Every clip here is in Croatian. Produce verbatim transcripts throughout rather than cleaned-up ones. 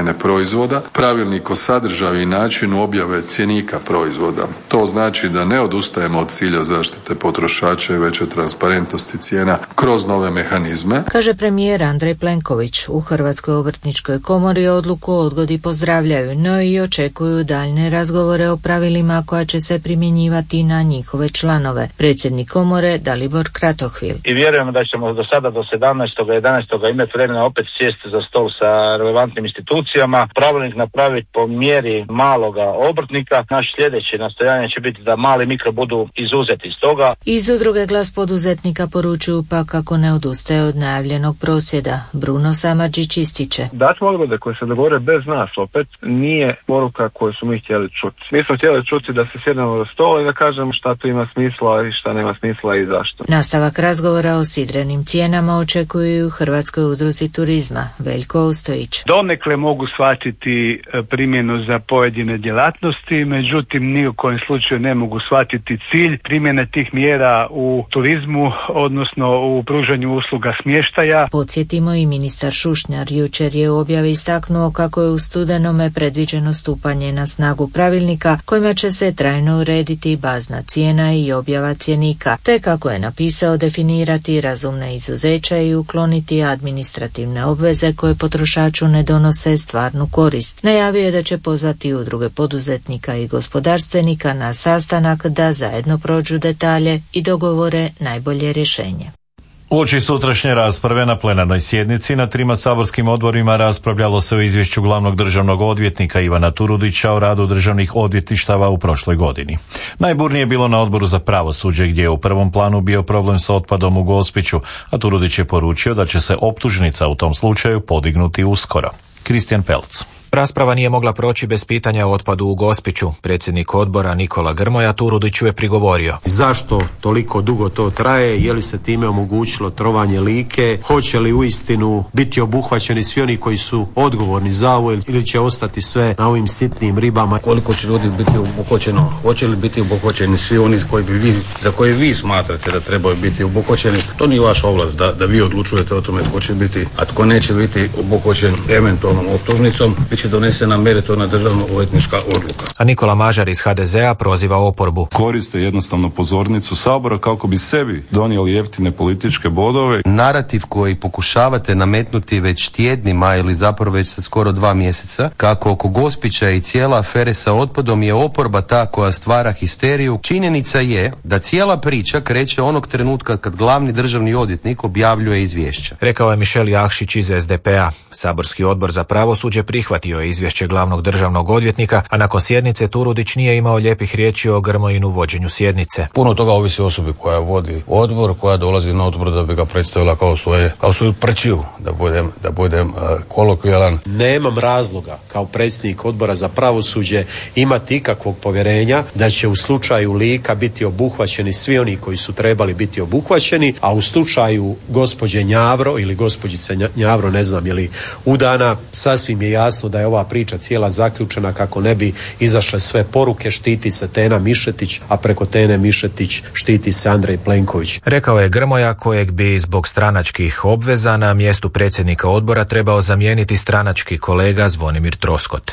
cijene proizvoda, pravilnik o sadržaju i načinu objave cjenika proizvoda. To znači da ne odustajemo od cilja zaštite potrošača i veće transparentnosti cijena kroz nove mehanizme. Kaže premijer Andrej Plenković. U Hrvatskoj obrtničkoj komori odluku o odgodi pozdravljaju, no i očekuju daljne razgovore o pravilima koja će se primjenjivati na njihove članove. Predsjednik komore Dalibor Kratohvil. I vjerujemo da ćemo do sada do sedamnaestog jedanaestog imati vremena opet sjesti za stol sa relevantnim institucijama, pravilnik napraviti po mjeri maloga obrtnika. Naš sljedeći nastojanje će biti da mali mikro budu izuzeti iz toga. Iz udruge Glas poduzetnika poručuju pa kako ne odustaje od najavljenog prosvjeda. Bruno Samardžić ističe. Dat odgode koje se dogovore bez nas opet nije poruka koju smo mi htjeli čuti. Mi smo htjeli čuti da se sjednemo za stol i da kažemo šta tu ima smisla i šta nema smisla i zašto. Nastavak razgovora o sidrenim cijenama očekuju u Hrvatskoj udruzi turizma. Veljko Ostojić. Donekle mogu shvatiti primjenu za pojedine djelatnosti, međutim ni u kojem slučaju ne mogu shvatiti cilj primjene tih mjera u turizmu, odnosno u pružanju usluga smještaja. Podsjetimo i ministar Šušnjar jučer je u objavi istaknuo kako je u studenome predviđeno stupanje na snagu pravilnika kojima će se trajno urediti bazna cijena i objava cjenika, te kako je napisao definirati razumna izuzeća i ukloniti administrativne obveze koje potrošaču ne donose stvarnu korist. Najavio je da će pozvati udruge poduzetnika i gospodarstvenika na sastanak da zajedno prođu detalje i dogovore najbolje rješenje. Uoči sutrašnje rasprave na plenarnoj sjednici na trima saborskim odborima raspravljalo se o izvješću glavnog državnog odvjetnika Ivana Turudića o radu državnih odvjetništava u prošloj godini. Najburnije je bilo na Odboru za pravosuđe gdje je u prvom planu bio problem s otpadom u Gospiću, a Turudić je poručio da će se optužnica u tom slučaju podignuti uskoro. Kristijan Pelc. Rasprava nije mogla proći bez pitanja o otpadu u Gospiću. Predsjednik odbora Nikola Grmoja Turudiću je prigovorio. Zašto toliko dugo to traje? Je li se time omogućilo trovanje Like? Hoće li uistinu biti obuhvaćeni svi oni koji su odgovorni za ovo ili će ostati sve na ovim sitnim ribama? Koliko će ljudi biti obuhvaćeno? Hoće li biti obuhvaćeni svi oni koji bi vi, za koje vi smatrate da trebaju biti obuhvaćeni? To nije vaša ovlast da, da vi odlučujete o tome tko će biti, a tko neće biti obuhvaćen eventualnom optužnicom. Biće donesena meritorna državno odvjetnička odluka. A Nikola Mažar iz ha de zea proziva oporbu. Koriste jednostavno pozornicu Sabora kako bi sebi donijeli jeftine političke bodove. Narativ koji pokušavate nametnuti već tjednima ili zapravo već sa skoro dva mjeseca, kako oko Gospića i cijela afere sa otpadom je oporba ta koja stvara histeriju. Činjenica je da cijela priča kreće onog trenutka kad glavni državni odvjetnik objavljuje izvješće. Rekao je Mišel Jakšić iz es de pe a. Saborski odbor za pravosuđe prihvatio je izvješće glavnog državnog odvjetnika, a nakon sjednice Turudić nije imao lijepih riječi o Grmojinu vođenju sjednice. Puno toga ovisi o osobi koja vodi odbor, koja dolazi na odbor da bi ga predstavila kao svoje, kao svoju prčiju, da budem, da budem uh, kolokvijalan. Nemam razloga kao predsjednik odbora za pravosuđe imati ikakvog povjerenja da će u slučaju Lika biti obuhvaćeni svi oni koji su trebali biti obuhvaćeni, a u slučaju gospođe Njavro ili gospođice Njavro, ne znam je li udana, sasvim je jasno da je ova priča cijela zaključena kako ne bi izašle sve poruke. Štiti se Tena Mišetić, a preko Tene Mišetić štiti se Andrej Plenković. Rekao je Grmoja, kojeg bi zbog stranačkih obveza na mjestu predsjednika odbora trebao zamijeniti stranački kolega Zvonimir Troskot.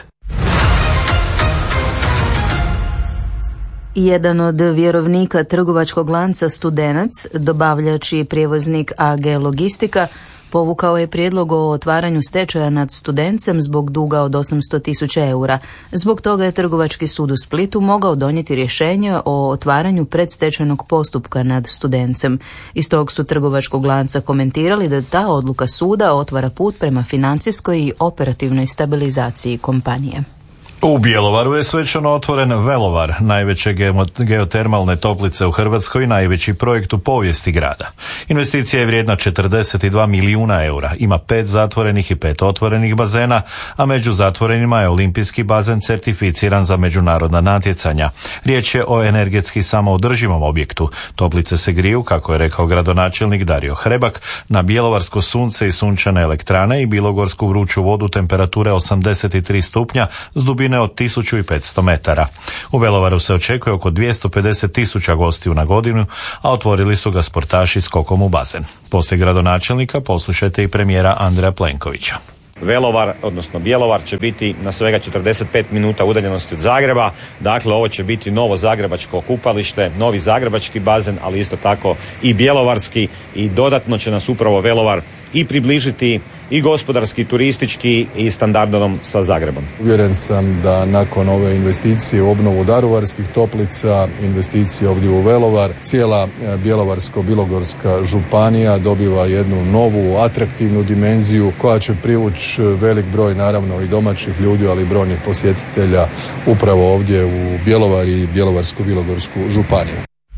Jedan od vjerovnika trgovačkog lanca Studenac, dobavljač i prijevoznik A G Logistika, povukao je prijedlog o otvaranju stečaja nad Studencem zbog duga od osamsto tisuća eura. Zbog toga je Trgovački sud u Splitu mogao donijeti rješenje o otvaranju predstečajnog postupka nad Studencem. Iz tog su trgovačkog lanca komentirali da ta odluka suda otvara put prema financijskoj i operativnoj stabilizaciji kompanije. U Bjelovaru je svečano otvoren Velovar, najveće geotermalne toplice u Hrvatskoj i najveći projekt u povijesti grada. Investicija je vrijedna četrdeset dva milijuna eura, ima pet zatvorenih i pet otvorenih bazena, a među zatvorenima je olimpijski bazen certificiran za međunarodna natjecanja. Riječ je o energetski samoodrživom objektu. Toplice se griju, kako je rekao gradonačelnik Dario Hrebak, na bjelovarsko sunce i sunčane elektrane i bilogorsku vruću vodu temperature osamdeset tri stupnja s dubinom od tisuću petsto metara. U Belovaru se očekuje oko dvjesto pedeset tisuća gostiju na godinu, a otvorili su ga sportaši skokom u bazen. Poslije gradonačelnika poslušajte i premijera Andreja Plenkovića. Velovar, odnosno Bjelovar, će biti na svega četrdeset pet minuta udaljenosti od Zagreba. Dakle, ovo će biti novo zagrebačko kupalište, novi zagrebački bazen, ali isto tako i bjelovarski, i dodatno će nas upravo Velovar i približiti i gospodarski, turistički i standardom sa Zagrebom. Uvjeren sam da nakon ove investicije u obnovu Daruvarskih toplica, investicije ovdje u Velovar, cijela Bjelovarsko-bilogorska županija dobiva jednu novu, atraktivnu dimenziju koja će privući velik broj naravno i domaćih ljudi, ali i brojnih posjetitelja upravo ovdje u Bjelovar i Bjelovarsko-bilogorsku županiju.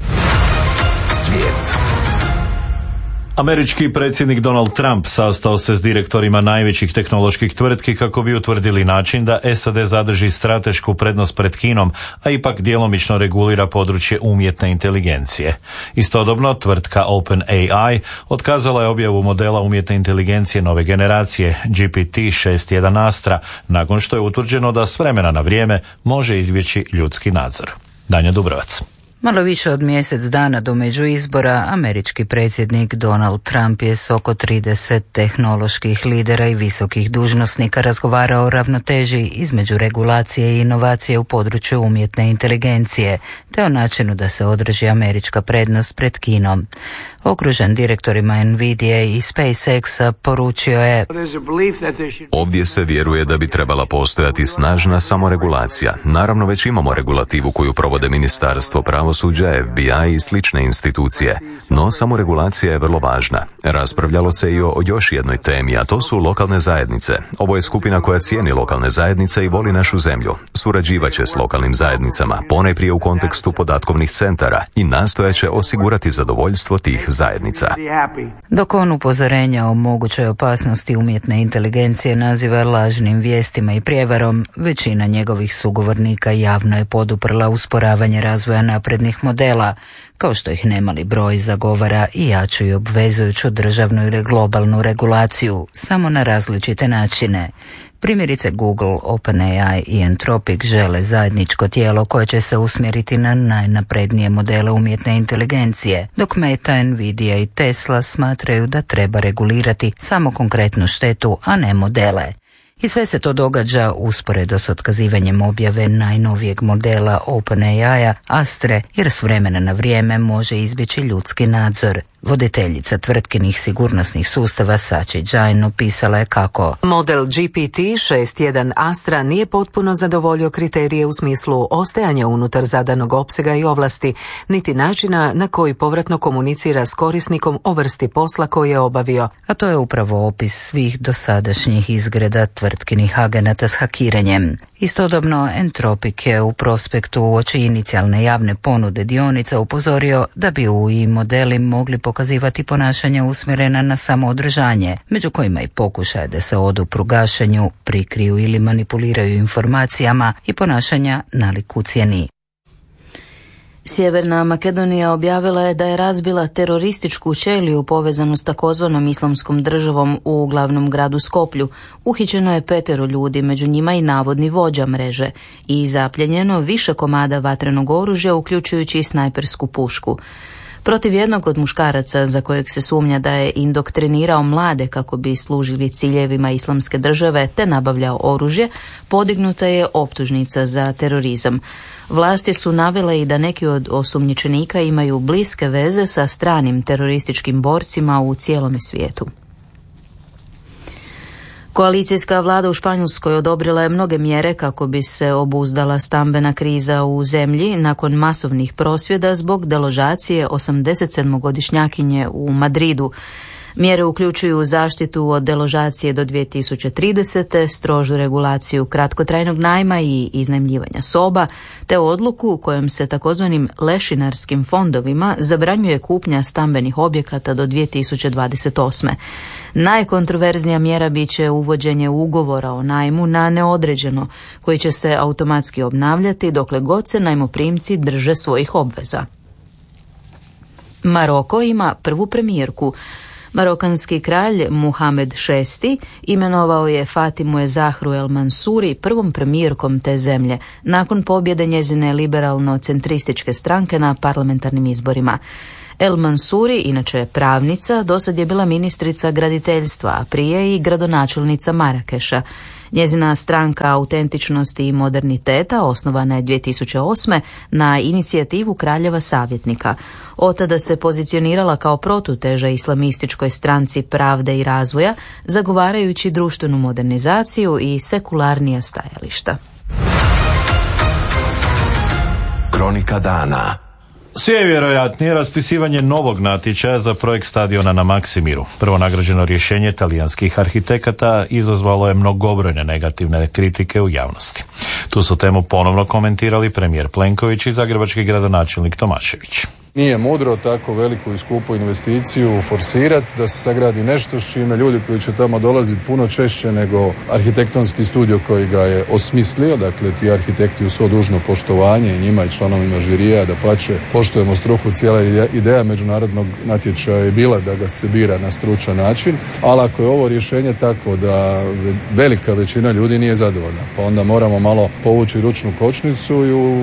Svijet. Američki predsjednik Donald Trump sastao se s direktorima najvećih tehnoloških tvrtki kako bi utvrdili način da S A D zadrži stratešku prednost pred Kinom, a ipak djelomično regulira područje umjetne inteligencije. Istodobno, tvrtka OpenAI otkazala je objavu modela umjetne inteligencije nove generacije G P T šest jedan Astra, nakon što je utvrđeno da s vremena na vrijeme može izbjeći ljudski nadzor. Danja Dubrovac. Malo više od mjesec dana do međuizbora, američki predsjednik Donald Trump je s oko trideset tehnoloških lidera i visokih dužnosnika razgovarao o ravnoteži između regulacije i inovacije u području umjetne inteligencije, te o načinu da se održi američka prednost pred Kinom. Okružen direktorima Nvidia i SpaceX poručio je: ovdje se vjeruje da bi trebala postojati snažna samoregulacija. Naravno, već imamo regulativu koju provode Ministarstvo pravosuđa, F B I i slične institucije. No, samoregulacija je vrlo važna. Raspravljalo se i o još jednoj temi, a to su lokalne zajednice. Ovo je skupina koja cijeni lokalne zajednice i voli našu zemlju. Surađivaće s lokalnim zajednicama, ponajprije u kontekstu podatkovnih centara, i nastojaće osigurati zadovoljstvo tih zajednica. Dok on upozorenja o mogućoj opasnosti umjetne inteligencije naziva lažnim vijestima i prijevarom, većina njegovih sugovornika javno je poduprla usporavanje razvoja naprednih modela, kao što ih nemali broj zagovara i jaču i obvezujuću državnu ili globalnu regulaciju, samo na različite načine. Primjerice, Google, OpenAI i Anthropic žele zajedničko tijelo koje će se usmjeriti na najnaprednije modele umjetne inteligencije, dok Meta, Nvidia i Tesla smatraju da treba regulirati samo konkretnu štetu, a ne modele. I sve se to događa usporedo s otkazivanjem objave najnovijeg modela OpenAI-a, Astre, jer s vremena na vrijeme može izbjeći ljudski nadzor. Voditeljica tvrtkinih sigurnosnih sustava Sachi Jain opisala je kako model G P T šest jedan Astra nije potpuno zadovoljio kriterije u smislu ostajanja unutar zadanog opsega i ovlasti, niti načina na koji povratno komunicira s korisnikom o vrsti posla koji je obavio. A to je upravo opis svih dosadašnjih izgreda tvrtkinih agenata s hakiranjem. Istodobno, Anthropic je u prospektu uoči inicijalne javne ponude dionica upozorio da bi U I modeli mogli pokazivati ponašanja usmjerena na samoodržanje, među kojima i pokušaje da se odupru gašenju, prikriju ili manipuliraju informacijama i ponašanja nalik ucjeni. Sjeverna Makedonija objavila je da je razbila terorističku ćeliju povezanu s takozvanom islamskom državom u glavnom gradu Skoplju. Uhićeno je petero ljudi, među njima i navodni vođa mreže, i zapljenjeno više komada vatrenog oružja, uključujući i snajpersku pušku. Protiv jednog od muškaraca, za kojeg se sumnja da je indoktrinirao mlade kako bi služili ciljevima islamske države te nabavljao oružje, podignuta je optužnica za terorizam. Vlasti su navele i da neki od osumnjičenika imaju bliske veze sa stranim terorističkim borcima u cijelome svijetu. Koalicijska vlada u Španjolskoj odobrila je mnoge mjere kako bi se obuzdala stambena kriza u zemlji nakon masovnih prosvjeda zbog deložacije osamdesetsedmogodišnjakinje u Madridu. Mjere uključuju zaštitu od deložacije do dvije tisuće tridesete, strožu regulaciju kratkotrajnog najma i iznajmljivanja soba, te odluku u kojem se takozvanim lešinarskim fondovima zabranjuje kupnja stambenih objekata do dvije tisuće dvadeset osme. Najkontroverznija mjera bit će uvođenje ugovora o najmu na neodređeno, koji će se automatski obnavljati dokle god se najmoprimci drže svojih obveza. Maroko ima prvu premijerku. Marokanski kralj Muhamed šesti imenovao je Fatimu Zahru El Mansuri prvom premijerkom te zemlje nakon pobjede njezine liberalno-centrističke stranke na parlamentarnim izborima. El Mansuri, inače pravnica, dosad je bila ministrica graditeljstva, a prije i gradonačelnica Marakeša. Njezina stranka Autentičnosti i moderniteta osnovana je dvije tisuće osme na inicijativu kraljeva savjetnika. Od tada se pozicionirala kao protuteža islamističkoj stranci Pravde i razvoja, zagovarajući društvenu modernizaciju i sekularnija stajališta. Kronika dana. Sve je vjerojatnije raspisivanje novog natječaja za projekt stadiona na Maksimiru. Prvo nagrađeno rješenje talijanskih arhitekata izazvalo je mnogobrojne negativne kritike u javnosti. Tu su temu ponovno komentirali premijer Plenković i zagrebački gradonačelnik Tomašević. Nije mudro tako veliku i skupu investiciju forsirati da se sagradi nešto s čime ljudi koji će tamo dolaziti puno češće nego arhitektonski studio koji ga je osmislio. Dakle, ti arhitekti u svo dužno poštovanje i njima i članovima žirija, da pače poštujemo struku. Cijela ideja međunarodnog natječaja je bila da ga se bira na stručan način, ali ako je ovo rješenje takvo da velika većina ljudi nije zadovoljna, pa onda moramo malo povući ručnu kočnicu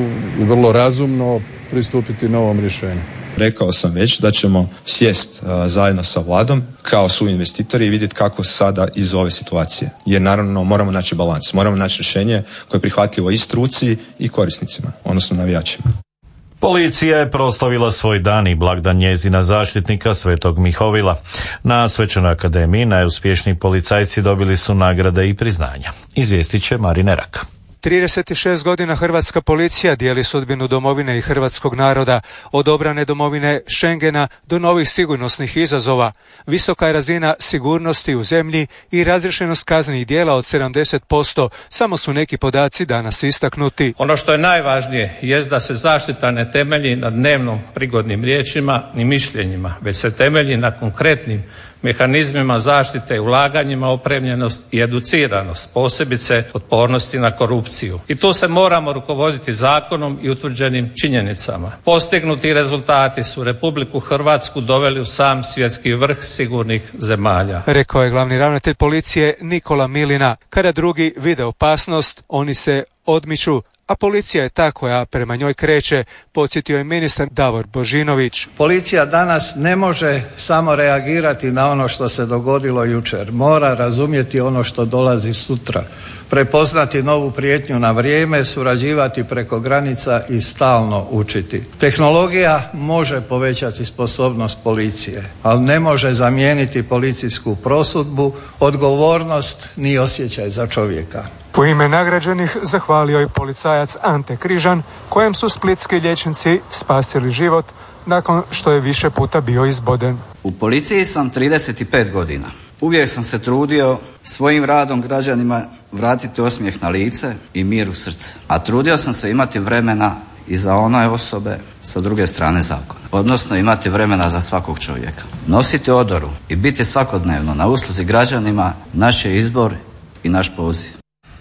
i vrlo razumno pristupiti novom rješenju. Rekao sam već da ćemo sjest uh, zajedno sa vladom kao su investitori i vidjeti kako sada iz ove situacije. Jer naravno moramo naći balans, moramo naći rješenje koje je prihvatljivo i struci i korisnicima, odnosno navijačima. Policija je proslavila svoj dan i blagdan njezina zaštitnika Svetog Mihovila. Na Svečanoj akademiji najuspješniji policajci dobili su nagrade i priznanja. Izvijestit će Marin Erak. trideset šest godina hrvatska policija dijeli sudbinu domovine i hrvatskog naroda, od obrane domovine Schengena do novih sigurnosnih izazova. Visoka je razina sigurnosti u zemlji i razriješenost kaznenih djela od sedamdeset posto, samo su neki podaci danas istaknuti. Ono što je najvažnije jest da se zaštita ne temelji na dnevnom prigodnim riječima ni mišljenjima, već se temelji na konkretnim mehanizmima zaštite i ulaganjima, opremljenost i educiranost, posebice otpornosti na korupciju. I tu se moramo rukovoditi zakonom i utvrđenim činjenicama. Postignuti rezultati su Republiku Hrvatsku doveli u sam svjetski vrh sigurnih zemalja. Rekao je glavni ravnatelj policije Nikola Milina. Kada drugi vide opasnost, oni se odmiču, a policija je ta koja prema njoj kreće, podsjetio je ministar Davor Božinović. Policija danas ne može samo reagirati na ono što se dogodilo jučer. Mora razumjeti ono što dolazi sutra. Prepoznati novu prijetnju na vrijeme, surađivati preko granica i stalno učiti. Tehnologija može povećati sposobnost policije, ali ne može zamijeniti policijsku prosudbu, odgovornost ni osjećaj za čovjeka. U ime nagrađenih zahvalio je policajac Ante Križan, kojem su splitski liječnici spasili život nakon što je više puta bio izboden. U policiji sam trideset pet godina. Uvijek sam se trudio svojim radom građanima vratiti osmijeh na lice i mir u srce. A trudio sam se imati vremena i za one osobe sa druge strane zakona. Odnosno imati vremena za svakog čovjeka. Nositi odoru i biti svakodnevno na usluzi građanima naš je izbor i naš poziv.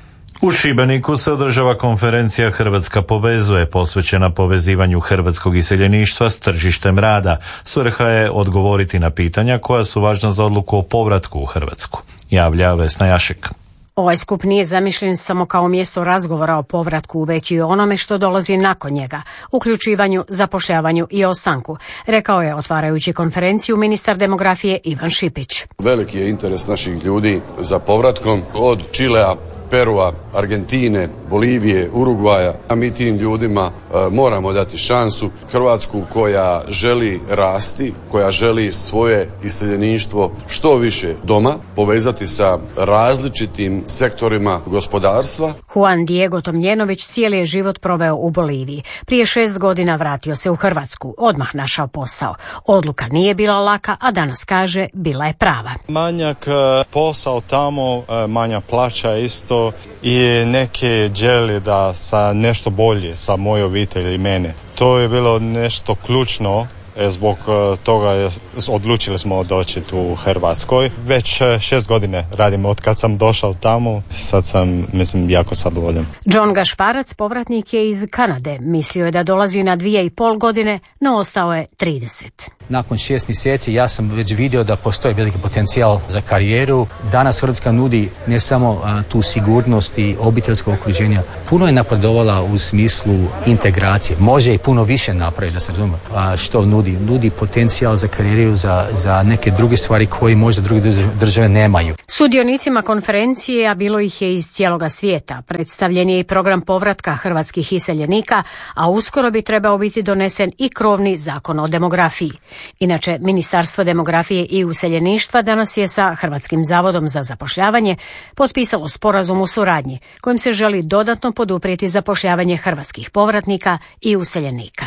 U Šibeniku se održava konferencija Hrvatska povezuje, posvećena povezivanju hrvatskog iseljeništva s tržištem rada. Svrha je odgovoriti na pitanja koja su važna za odluku o povratku u Hrvatsku. Javlja Vesna Jašek. Ovaj skup nije zamišljen samo kao mjesto razgovora o povratku, već i o onome što dolazi nakon njega, uključivanju, zapošljavanju i ostanku, rekao je otvarajući konferenciju ministar demografije Ivan Šipić. Veliki je interes naših ljudi za povratkom od Čilea, Perua, Argentine, Bolivije, Urugvaja, a mi tim ljudima e, moramo dati šansu. Hrvatsku koja želi rasti, koja želi svoje iseljeništvo što više doma, povezati sa različitim sektorima gospodarstva. Juan Diego Tomljenović cijeli je život proveo u Boliviji. Prije šest godina vratio se u Hrvatsku, odmah našao posao. Odluka nije bila laka, a danas kaže bila je prava. Manjak posao tamo, manja plaća isto i neke želi da sa nešto bolje sa moje obitelji i mene. To je bilo nešto ključno, zbog toga odlučili smo doći tu u Hrvatskoj. Već šest godine radim od kad sam došao tamo, sad sam, mislim, jako zadovoljan. John Gašparac, povratnik je iz Kanade, mislio je da dolazi na dvije i pol godine, no ostao je trideset. nakon šest mjeseci ja sam već vidio da postoji veliki potencijal za karijeru. Danas Hrvatska nudi ne samo a, tu sigurnost i obiteljsko okruženje, puno je napredovala u smislu integracije. Može i puno više napraviti, da se razume. A što nudi? Nudi potencijal za karijeru, za, za neke druge stvari koje možda druge države nemaju. Sudionicima konferencije, a bilo ih je iz cijeloga svijeta, predstavljen je i program povratka hrvatskih iseljenika, a uskoro bi trebao biti donesen i krovni zakon o demografiji. Inače, Ministarstvo demografije i useljeništva danas je sa Hrvatskim zavodom za zapošljavanje potpisalo sporazum o suradnji kojim se želi dodatno poduprijeti zapošljavanje hrvatskih povratnika i useljenika.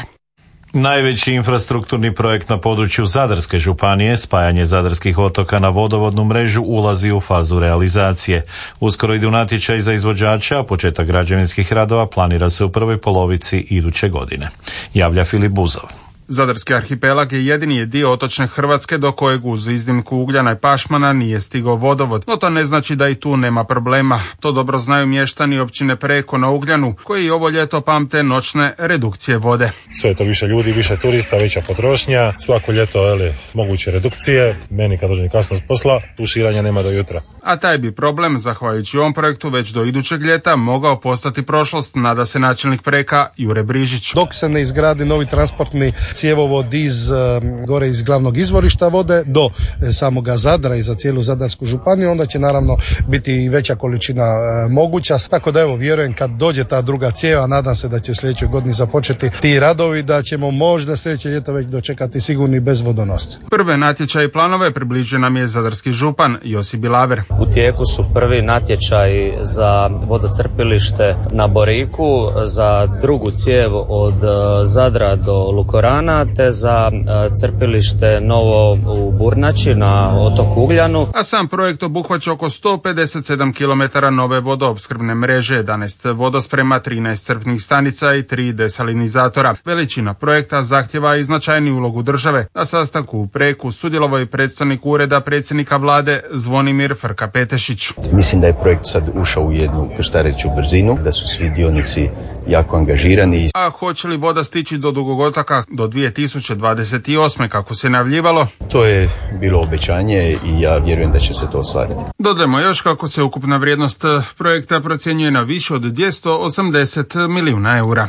Najveći infrastrukturni projekt na području Zadarske županije, spajanje zadarskih otoka na vodovodnu mrežu, ulazi u fazu realizacije. Uskoro idu natječaj za izvođača, a početak građevinskih radova planira se u prvoj polovici iduće godine. Javlja Filip Buzov. Zadarski arhipelag je jedini dio otočne Hrvatske do kojeg uz iznimku Ugljana i Pašmana nije stigao vodovod, no to ne znači da i tu nema problema. To dobro znaju mještani općine Preko na Ugljanu, koji ovo ljeto pamte noćne redukcije vode. Sve je to više ljudi, više turista, veća potrošnja, svako ljeto je moguće redukcije, meni kad dođem kasno s posla, tuširanja nema do jutra. A taj bi problem, zahvaljujući ovom projektu, već do idućeg ljeta mogao postati prošlost, nada se načelnik Preka Jure Brižić. Dok se ne izgradi novi transportni cjevovod iz gore iz glavnog izvorišta vode do samoga Zadra i za cijelu Zadarsku županiju, onda će naravno biti i veća količina moguća. Tako da evo, vjerujem kad dođe ta druga cijeva, nadam se da će u sljedećoj godini započeti ti radovi, da ćemo možda sljedeće ljeto već dočekati sigurni bez vodonosca. Prve natječaje i planove približio nam je zadarski župan Josip Bilaver. U tijeku su prvi natječaj za vodocrpilište na Boriku, za drugu cijev od Zadra do Lukorana, te za crpilište novo u Burnači na otoku Ugljanu. A sam projekt obuhvaća oko sto pedeset sedam kilometara nove vodoopskrbne mreže, jedanaest vodosprema, trinaest crpnih stanica i tri desalinizatora. Veličina projekta zahtjeva i značajniju ulogu države. Na sastanku u Preku sudjelovao je predstavnik ureda predsjednika vlade Zvonimir Frka-Petešić. Mislim da je projekt sad ušao u jednu krstareću brzinu, da su svi dionici jako angažirani. A hoće li voda stići do Dugogotaka do dvije tisuće dvadeset osme kako se najavljivalo? To je bilo obećanje i ja vjerujem da će se to ostvariti. Dodajmo još kako se ukupna vrijednost projekta procjenjuje na više od dvjesto osamdeset milijuna eura.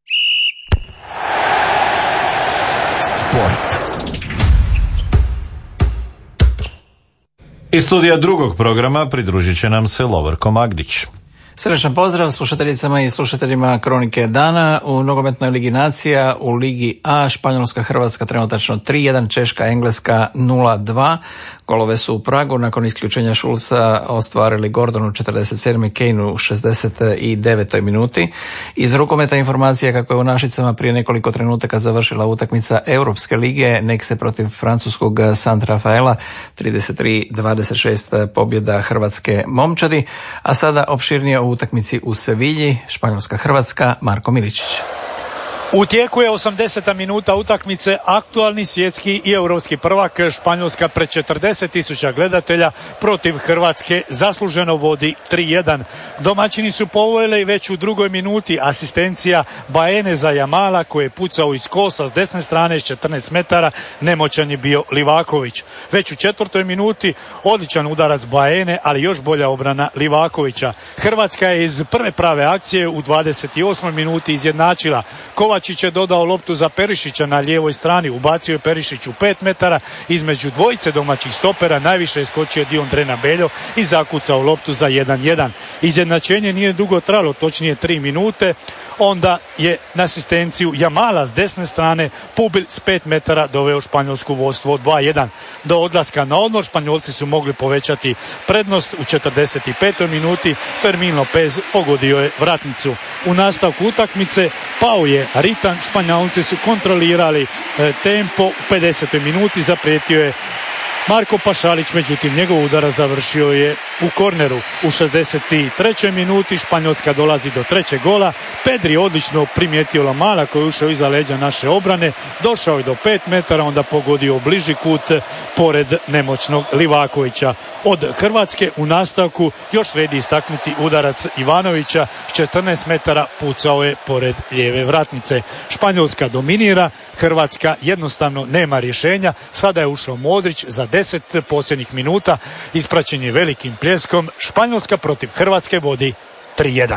Sport. Iz studija drugog programa pridružit će nam se Lovorko Magdić. Srdačan pozdrav slušateljicama i slušateljima Kronike dana. U nogometnoj ligi nacija u ligi A Španjolska Hrvatska trenutačno tri jedan, Češka Engleska nula dva. Golove su u Pragu nakon isključenja Šulca ostvarili Gordon u četrdeset sedmoj, Kane u šezdeset devetoj minuti. Iz rukometa informacija kako je u Našicama prije nekoliko trenutaka završila utakmica Europske lige, nek se protiv francuskog Sant Rafaela, trideset tri dvadeset šest pobjeda hrvatske momčadi, a sada opširnije u utakmici u Sevilji, Španjolska Hrvatska, Marko Miličić. U tijeku je osamdeseta minuta utakmice, aktualni svjetski i europski prvak Španjolska pred četrdeset tisuća gledatelja protiv Hrvatske zasluženo vodi tri jedan. Domaćini su povojili već u drugoj minuti asistencija Baene za Jamala koji je pucao iz kosa s desne strane s četrnaest metara, nemoćan je bio Livaković. Već u četvrtoj minuti odličan udarac Baene, ali još bolja obrana Livakovića. Hrvatska je iz prve prave akcije u dvadeset osmoj minuti izjednačila. Kovačić je dodao loptu za Perišića na lijevoj strani, ubacio je Perišić u pet metara između dvojice domaćih stopera, najviše je skočio Diondre Beljo i zakucao loptu za jedan jedan. Izjednačenje nije dugo trajalo, točnije tri minute, onda je na asistenciju Jamala s desne strane Pubil s pet metara doveo španjolsku vodstvo dva jedan. Do odlaska na odmor Španjolci su mogli povećati prednost u četrdeset petoj minuti, Fermin Lopez pogodio je vratnicu. U nastavku utakmice pao je ritam, Španjolci su kontrolirali e, tempo, u pedesetoj minuti zaprijetio je Marko Pašalić, međutim njegov udarac završio je u korneru. U šezdeset trećoj minuti Španjolska dolazi do trećeg gola. Pedri odlično primijetio Lamala koji je ušao iza leđa naše obrane. Došao je do pet metara, onda pogodio bliži kut pored nemoćnog Livakovića. Od Hrvatske u nastavku još vredi istaknuti udarac Ivanovića s četrnaest metara, pucao je pored lijeve vratnice. Španjolska dominira, Hrvatska jednostavno nema rješenja. Sada je ušao Modrić za deset posljednjih minuta, ispraćen je velikim pljeskom. Španjolska protiv Hrvatske vodi tri jedan.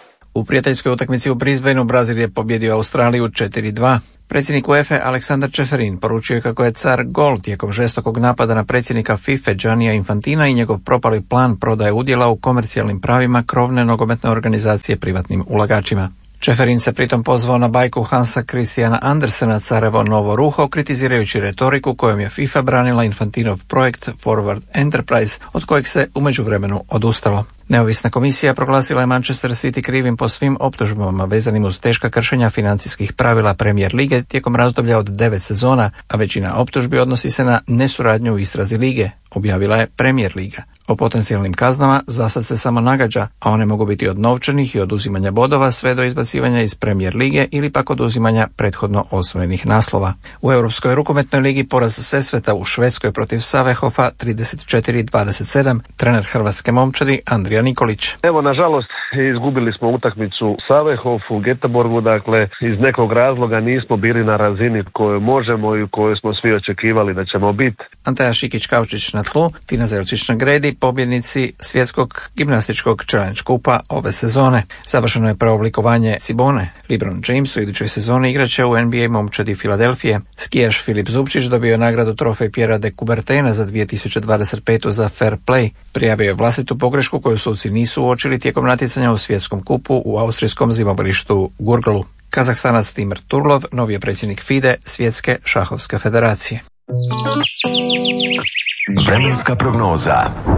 U prijateljskoj utakmici u Brisbaneu Brazil je pobjedio Australiju četiri dva. Predsjednik UEFA Aleksandar Čeferin poručio je kako je car gol tijekom žestokog napada na predsjednika FIFA Giannija Infantina i njegov propali plan prodaje udjela u komercijalnim pravima krovne nogometne organizacije privatnim ulagačima. Čeferin se pritom pozvao na bajku Hansa Christiana Andersena Carevo novo ruho, kritizirajući retoriku kojom je FIFA branila Infantinov projekt Forward Enterprise, od kojeg se u međuvremenu odustalo. Neovisna komisija proglasila je Manchester City krivim po svim optužbama vezanim uz teška kršenja financijskih pravila Premier lige tijekom razdoblja od devet sezona, a većina optužbi odnosi se na nesuradnju u istrazi lige, objavila je Premier liga. O potencijalnim kaznama zasad se samo nagađa, a one mogu biti od novčanih i oduzimanja bodova sve do izbacivanja iz Premier lige ili pak oduzimanja prethodno osvojenih naslova. U Europskoj rukometnoj ligi poraz Sesveta u Švedskoj protiv Savehofa trideset četiri dvadeset sedam, trener hrvatske momčadi Andrija Nikolić. Evo, nažalost, izgubili smo utakmicu Savehof u Göteborgu, dakle iz nekog razloga nismo bili na razini koju možemo i koju smo svi očekivali da ćemo biti. Anteja Šikić-Kaučić na tlu, Tina Zelčić na gredi, pobjednici svjetskog gimnastičkog challenge kupa ove sezone. Završeno je preoblikovanje Cibone. LeBron James u idućoj sezoni igraće u N B A momčadi Filadelfije. Skijaš Filip Zubčić dobio je nagradu trofej Piera de Coubertina za dvije tisuće dvadeset pet. za fair play. Prijavio je vlastitu pogrešku koju suci nisu uočili tijekom natjecanja u svjetskom kupu u austrijskom zimobrištu Gurglu. Kazahstanac Timur Turlov, novi je predsjednik FIDE, Svjetske šahovske federacije. Vremenska prognoza.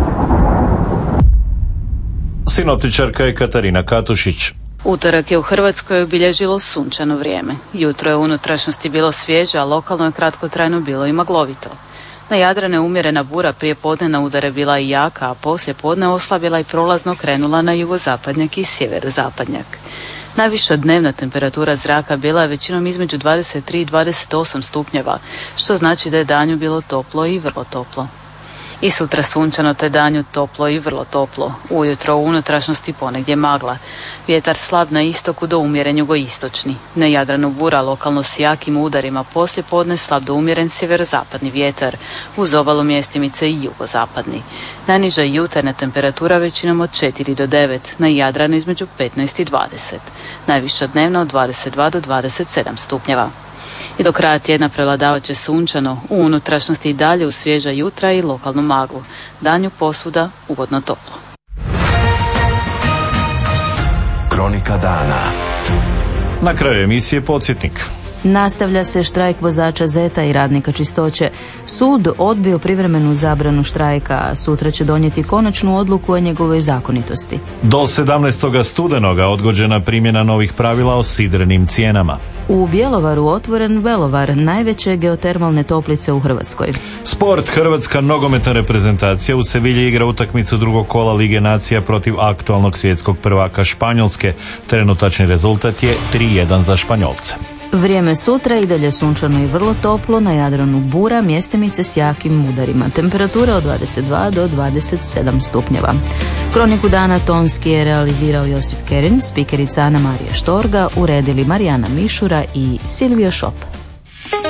Sinoptičarka je Katarina Katušić. Utorak je u Hrvatskoj obilježilo sunčano vrijeme. Jutro je u unutrašnjosti bilo svježe, a lokalno je kratkotrajno bilo i maglovito. Na Jadranu je umjerena bura, prije podne na udare bila i jaka, a poslije podne oslabila i prolazno krenula na jugozapadnjak i sjeverozapadnjak. Najviša dnevna temperatura zraka bila je većinom između dvadeset tri i dvadeset osam stupnjeva, što znači da je danju bilo toplo i vrlo toplo. I sutra sunčano, te danju toplo i vrlo toplo. Ujutro u unutrašnjosti ponegdje magla. Vjetar slab na istoku do umjeren jugoistočni. Na Jadranu bura, lokalno s jakim udarima, poslije podne slab do umjeren sjeverozapadni vjetar. Uz obalu mjestimice i jugozapadni. Najniža jutarnja temperatura većinom od četiri do devet. Na Jadranu između petnaest i dvadeset. Najviša dnevna od dvadeset dva do dvadeset sedam stupnjeva. I do kraja tjedna prevladavat će sunčano, u unutrašnjosti i dalje u svježa jutra i lokalnu maglu. Danju posvuda ugodno toplo. Kronika dana. Na kraju emisije podsjetnik. Nastavlja se štrajk vozača Zeta i radnika čistoće. Sud odbio privremenu zabranu štrajka, a sutra će donijeti konačnu odluku o njegovoj zakonitosti. Do sedamnaestog studenoga odgođena primjena novih pravila o sidrenim cijenama. U Bjelovaru otvoren Velovar, najveće geotermalne toplice u Hrvatskoj. Sport. Hrvatska nogometna reprezentacija u Sevilji igra utakmicu drugog kola Lige nacija protiv aktualnog svjetskog prvaka Španjolske. Trenutačni rezultat je tri jedan za Španjolce. Vrijeme sutra i dalje sunčano i vrlo toplo, na Jadranu bura, mjestimice s jakim udarima. Temperatura od dvadeset dva do dvadeset sedam stupnjeva. Kroniku dana tonski je realizirao Josip Kerin, spikerica Ana Marija Štorga, uredili Marijana Mišura i Silvio Šop.